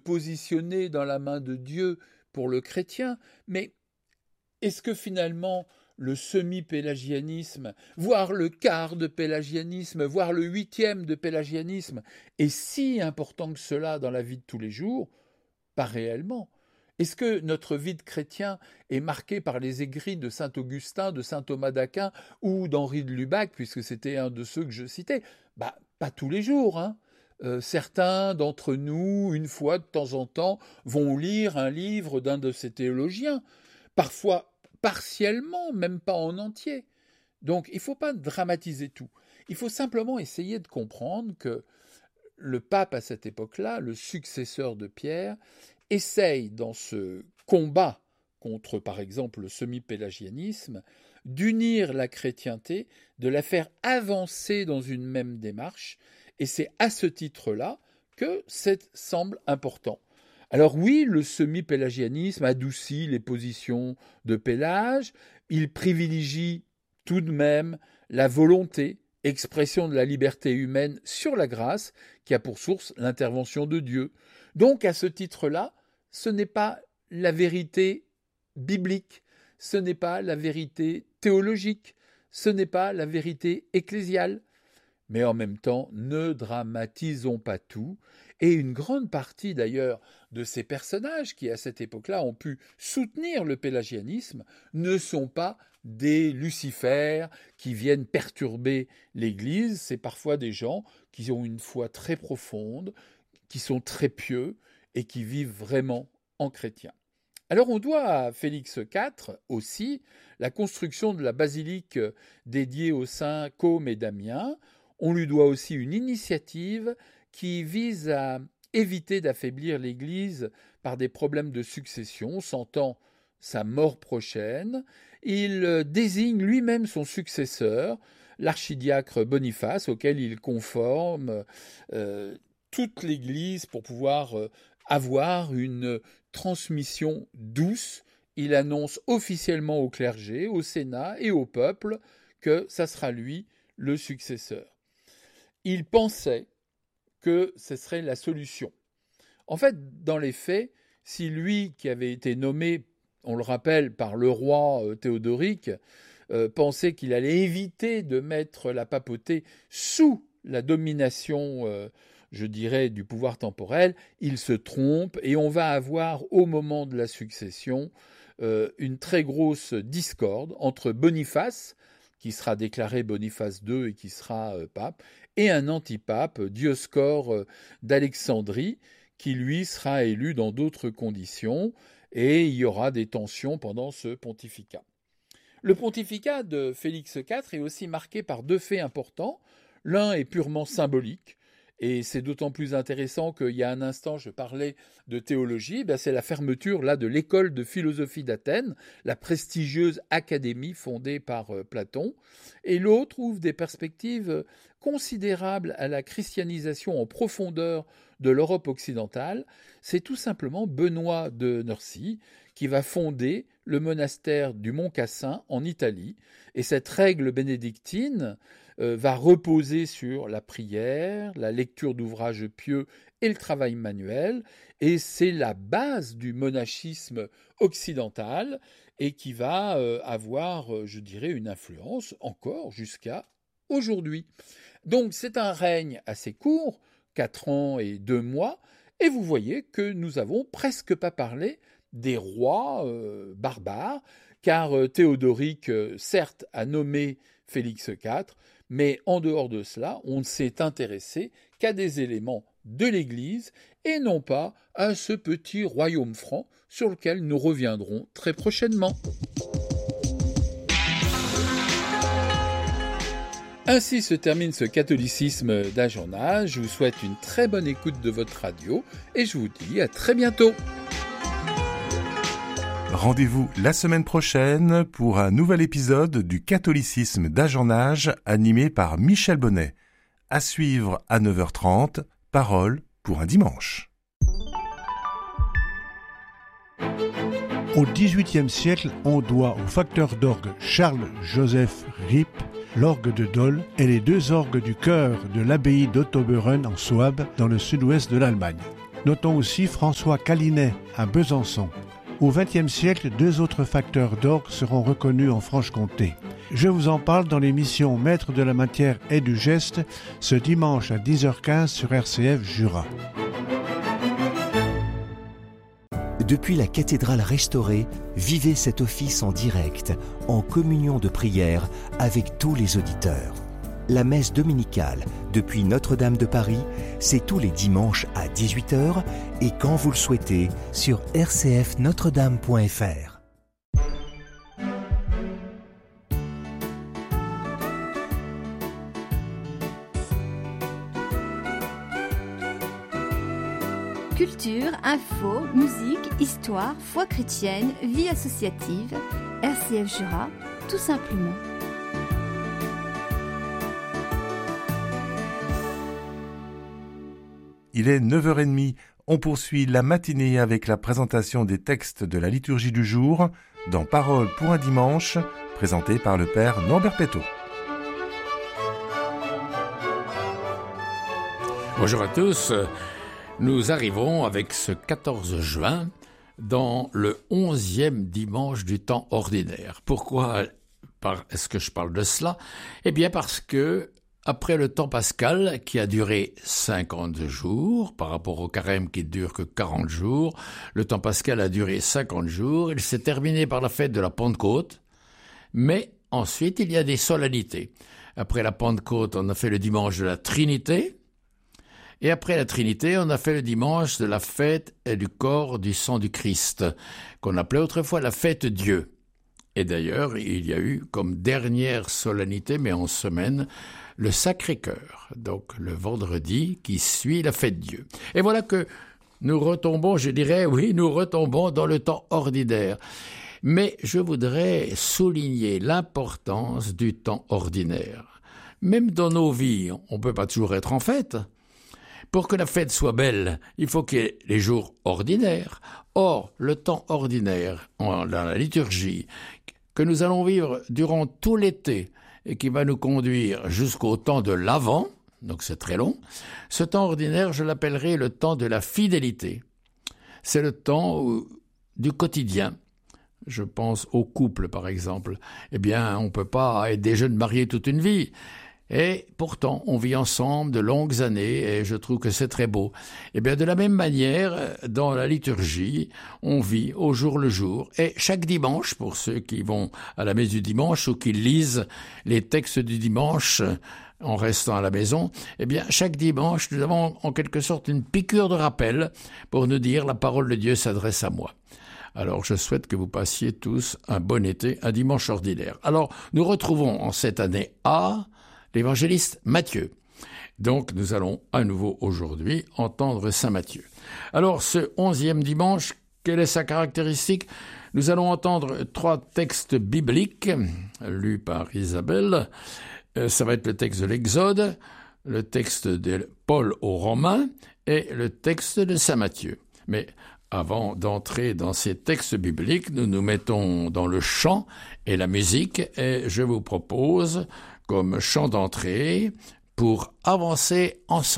positionner dans la main de Dieu pour le chrétien, mais est-ce que finalement le semi-pélagianisme, voire le quart de pélagianisme, voire le 8e de pélagianisme est si important que cela dans la vie de tous les jours? Pas réellement. Est-ce que notre vie de chrétien est marquée par les écrits de saint Augustin, de saint Thomas d'Aquin ou d'Henri de Lubac, puisque c'était un de ceux que je citais? Pas tous les jours, hein. Certains d'entre nous, une fois de temps en temps, vont lire un livre d'un de ces théologiens, parfois partiellement, même pas en entier. Donc il ne faut pas dramatiser tout. Il faut simplement essayer de comprendre que le pape à cette époque-là, le successeur de Pierre, essaye dans ce combat contre, par exemple, le semi-pélagianisme, d'unir la chrétienté, de la faire avancer dans une même démarche, et c'est à ce titre-là que ça semble important. Alors oui, le semi-pélagianisme adoucit les positions de Pélage, il privilégie tout de même la volonté, expression de la liberté humaine sur la grâce, qui a pour source l'intervention de Dieu. Donc à ce titre-là, ce n'est pas la vérité biblique, ce n'est pas la vérité théologique, ce n'est pas la vérité ecclésiale. Mais en même temps, ne dramatisons pas tout. Et une grande partie d'ailleurs de ces personnages qui à cette époque-là ont pu soutenir le pélagianisme ne sont pas des lucifères qui viennent perturber l'Église. C'est parfois des gens qui ont une foi très profonde, qui sont très pieux et qui vivent vraiment en chrétien. Alors on doit à Félix IV aussi la construction de la basilique dédiée aux saints Côme et Damien. On lui doit aussi une initiative qui vise à éviter d'affaiblir l'Église par des problèmes de succession, sentant sa mort prochaine. Il désigne lui-même son successeur, l'archidiacre Boniface, auquel il conforme toute l'Église pour pouvoir avoir une transmission douce. Il annonce officiellement au clergé, au Sénat et au peuple que ça sera lui le successeur. Il pensait que ce serait la solution. En fait, dans les faits, si lui, qui avait été nommé, on le rappelle, par le roi Théodoric, pensait qu'il allait éviter de mettre la papauté sous la domination, je dirais, du pouvoir temporel, il se trompe et on va avoir, au moment de la succession, une très grosse discorde entre Boniface, qui sera déclaré Boniface II et qui sera pape, et un antipape, Dioscore d'Alexandrie, qui lui sera élu dans d'autres conditions, et il y aura des tensions pendant ce pontificat. Le pontificat de Félix IV est aussi marqué par deux faits importants. L'un est purement symbolique, et c'est d'autant plus intéressant qu'il y a un instant, je parlais de théologie, c'est la fermeture là, de l'école de philosophie d'Athènes, la prestigieuse académie fondée par Platon. Et l'autre ouvre des perspectives considérables à la christianisation en profondeur de l'Europe occidentale. C'est tout simplement Benoît de Nursie qui va fonder le monastère du Mont Cassin en Italie. Et cette règle bénédictine va reposer sur la prière, la lecture d'ouvrages pieux et le travail manuel, et c'est la base du monachisme occidental et qui va avoir, je dirais, une influence encore jusqu'à aujourd'hui. Donc c'est un règne assez court, 4 ans et 2 mois, et vous voyez que nous avons presque pas parlé des rois barbares, car Théodoric, certes, a nommé Félix IV, mais en dehors de cela, on ne s'est intéressé qu'à des éléments de l'Église et non pas à ce petit royaume franc sur lequel nous reviendrons très prochainement. Ainsi se termine ce catholicisme d'âge en âge. Je vous souhaite une très bonne écoute de votre radio et je vous dis à très bientôt. Rendez-vous la semaine prochaine pour un nouvel épisode du catholicisme d'âge en âge animé par Michel Bonnet. À suivre à 9h30, Parole pour un dimanche. Au XVIIIe siècle, on doit au facteur d'orgue Charles-Joseph Ripp l'orgue de Dole et les 2 orgues du chœur de l'abbaye d'Ottobeuren en Souabe dans le sud-ouest de l'Allemagne. Notons aussi François Calinet à Besançon. Au XXe siècle, 2 autres facteurs d'orgue seront reconnus en Franche-Comté. Je vous en parle dans l'émission Maître de la matière et du geste, ce dimanche à 10h15 sur RCF Jura. Depuis la cathédrale restaurée, vivez cet office en direct, en communion de prière avec tous les auditeurs. La messe dominicale depuis Notre-Dame de Paris, c'est tous les dimanches à 18h et quand vous le souhaitez sur rcfnotredame.fr. Culture, info, musique, histoire, foi chrétienne, vie associative, RCF Jura, tout simplement. Il est 9h30. On poursuit la matinée avec la présentation des textes de la liturgie du jour dans Parole pour un dimanche, présenté par le Père Norbert Pétot. Bonjour à tous. Nous arrivons avec ce 14 juin dans le 11e dimanche du temps ordinaire. Pourquoi est-ce que je parle de cela ? Eh bien parce que après le temps pascal qui a duré 50 jours, par rapport au carême qui ne dure que 40 jours, le temps pascal a duré 50 jours, il s'est terminé par la fête de la Pentecôte, mais ensuite il y a des solennités. Après la Pentecôte, on a fait le dimanche de la Trinité, et après la Trinité, on a fait le dimanche de la fête et du corps du sang du Christ, qu'on appelait autrefois la fête Dieu. Et d'ailleurs, il y a eu comme dernière solennité, mais en semaine, le Sacré-Cœur, donc le vendredi qui suit la fête Dieu. Et voilà que nous retombons, nous retombons dans le temps ordinaire. Mais je voudrais souligner l'importance du temps ordinaire. Même dans nos vies, on ne peut pas toujours être en fête. Pour que la fête soit belle, il faut qu'il y ait les jours ordinaires. Or, le temps ordinaire, dans la liturgie, que nous allons vivre durant tout l'été et qui va nous conduire jusqu'au temps de l'Avent, donc c'est très long, ce temps ordinaire, je l'appellerai le temps de la fidélité. C'est le temps du quotidien. Je pense au couple, par exemple. Eh bien, on ne peut pas être des jeunes mariés toute une vie. Et pourtant, on vit ensemble de longues années et je trouve que c'est très beau. Et bien, de la même manière, dans la liturgie, on vit au jour le jour. Et chaque dimanche, pour ceux qui vont à la messe du dimanche ou qui lisent les textes du dimanche en restant à la maison, eh bien, chaque dimanche, nous avons en quelque sorte une piqûre de rappel pour nous dire la parole de Dieu s'adresse à moi. Alors, je souhaite que vous passiez tous un bon été, un dimanche ordinaire. Alors, nous retrouvons en cette année A, l'évangéliste Matthieu. Donc, nous allons à nouveau aujourd'hui entendre Saint Matthieu. Alors, ce 11e dimanche, quelle est sa caractéristique ? Nous allons entendre 3 textes bibliques lus par Isabelle. Ça va être le texte de l'Exode, le texte de Paul aux Romains et le texte de Saint Matthieu. Mais avant d'entrer dans ces textes bibliques, nous nous mettons dans le chant et la musique et je vous propose comme chant d'entrée pour avancer ensemble.